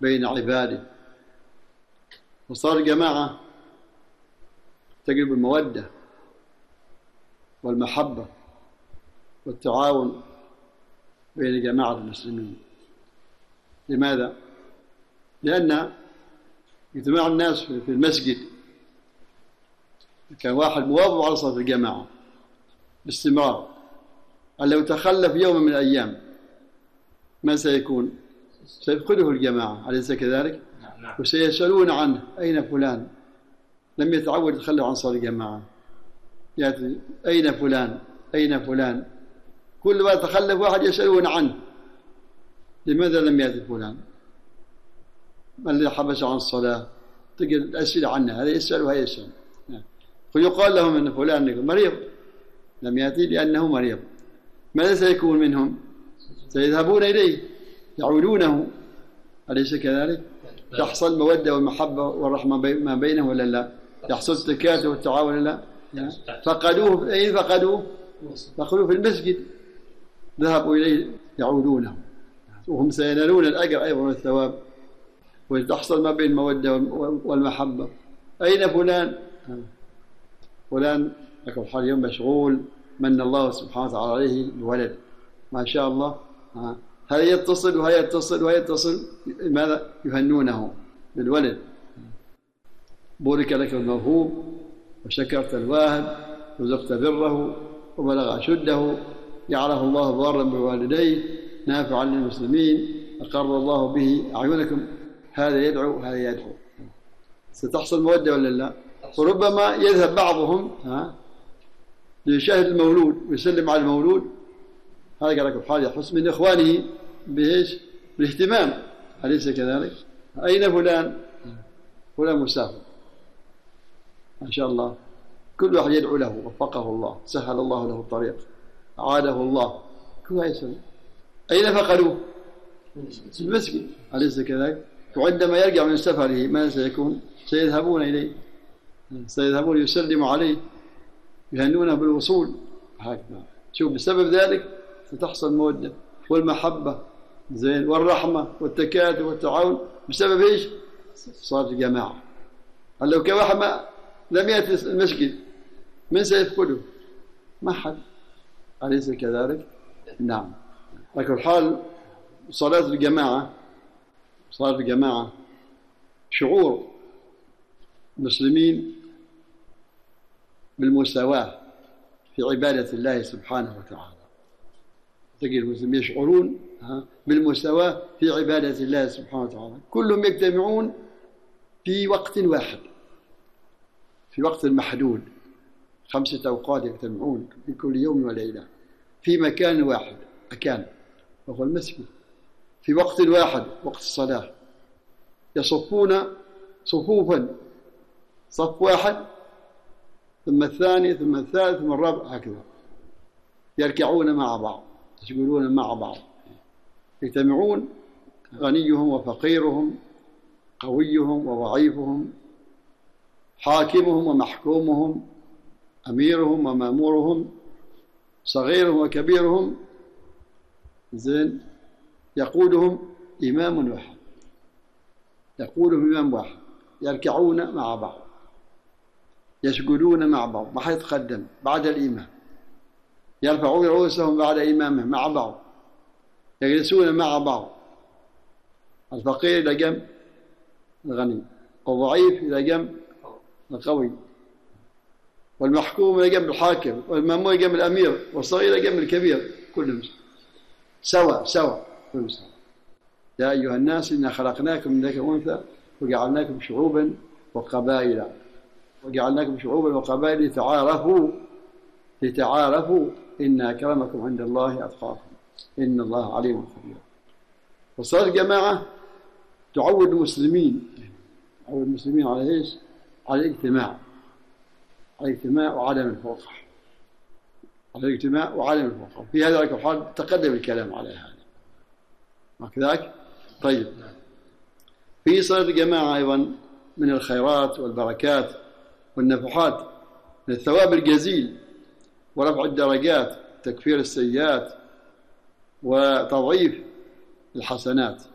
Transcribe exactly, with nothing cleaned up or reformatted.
بين عباده، وصار الجماعة تجلب المودة والمحبة والتعاون بين جماعة المسلمين. لماذا؟ لأن اجتماع الناس في المسجد كان واحد مواظب على صلاة الجماعة باستمرار، لو تخلف يوم من الأيام ما سيكون؟ سيفقده الجماعة، أليس كذلك؟ وسيسألون عنه: أين فلان؟ لم يتعود يتخلف عن صلاة الجماعة، يأتي: أين فلان؟ أين فلان؟ كل ما تخلف واحد يسألون عنه: لماذا لم يأتي فلان؟ ما الذي حبس عن الصلاة؟ تجد الأسئلة عنه، هذا يسأل وهذا يسأل. فيقال لهم أن فلان مريض لم يأتي لأنه مريض. ماذا سيكون منهم؟ سيذهبون إليه يعودونه، أليس كذلك؟ تحصل المودة والمحبة والرحمة ما بينهم ولا لا؟ يحصل التكاتف والتعاون ولا لا؟ فقدوه أين فقدوه؟ فقدوه في المسجد، ذهبوا إليه يعودونه، وهم سينالون الأجر أيضا والثواب، وتحصل ما بين المودة والمحبة. أين فلان؟ فلان لكم حال يوم مشغول، من الله سبحانه وتعالى عليه بولد، ما شاء الله، هذا يتصل وهي يتصل وهي يتصل، ماذا؟ يهنونه بالولد. بورك لك الموهوب وشكرت الواهب وزقت بره وبلغ أشده، جعله الله بارا بوالديه نافعا للمسلمين، أقر الله به أعينكم. هذا يدعو هذا يدعو، ستحصل مودة ولا لا؟ وربما يذهب بعضهم ها ليشاهد المولود ويسلم على المولود، هذا قال لكم حال يحس من إخوانه بإيش؟ بالاهتمام، أليس كذلك؟ أين فلان؟ فلان مسافر، ما شاء الله، كل واحد يدعو له، وفقه الله، سهل الله له الطريق، أعاده الله، كل واحد يسلم. أين فقدوه؟ في المسجد، أليس كذلك؟ وعندما يرجع من سفره ماذا سيكون؟ سيذهبون إليه، سيذهبون يسلموا عليه، يهنونه بالوصول. هكذا شوف، بسبب ذلك ستحصل مودة والمحبة زين والرحمة والتكاتف والتعاون، بسبب ايش؟ صلاة الجماعة. لو كان واحد ما لم يأتي المسجد من سيفقده؟ ما حد، أليس كذلك؟ نعم. لكن الحال صلاة الجماعة، صلاة الجماعة شعور المسلمين بالمساواة في عبادة الله سبحانه وتعالى. تجد المسلمين يشعرون بالمساواة في عبادة الله سبحانه وتعالى، كلهم يجتمعون في وقت واحد، في وقت محدود، خمسة أوقات يجتمعون في كل يوم وليلة في مكان واحد، مكان وهو المسجد، في وقت واحد، وقت الصلاة، يصفون صفوفا، صف واحد ثم الثاني ثم الثالث ثم الرابع، هكذا يركعون مع بعض، يسجدون مع بعض، يجتمعون، غنيهم وفقيرهم، قويهم وضعيفهم، حاكمهم ومحكومهم، أميرهم ومأمورهم، صغيرهم وكبيرهم، زين، يقودهم إمام واحد، يقودهم إمام واحد، يركعون مع بعض، يسجدون مع بعض، ما حيتقدم بعد الإمام، يرفعون رؤوسهم بعد إمامهم مع بعض، يجلسون مع بعض، الفقير إلى جنب الغني، والضعيف إلى جنب القوي، والمحكوم إلى جنب الحاكم، والمأمور إلى جنب الأمير، والصغير إلى جنب الكبير، كلهم سوا سوا كلهم سوا. يا أيها الناس إنا خلقناكم من ذكر وأنثى وجعلناكم شعوبا وقبائل وجعلناكم شعوبا وقبائل لتعارفوا لتعارفوا إن أكرمكم عند الله أتقاكم إن الله عليم خبير. فصلاة الجماعة تعود المسلمين تعود المسلمين على إيش؟ على الاجتماع، على الاجتماع وعدم الفرقة، على الاجتماع وعدم الفرقة. في هذا الحال تقدم الكلام على هذا وكذلك. طيب، في صلاة الجماعة أيضا من الخيرات والبركات والنفحات، من الثواب الجزيل ورفع الدرجات، تكفير السيئات، وتضعيف الحسنات.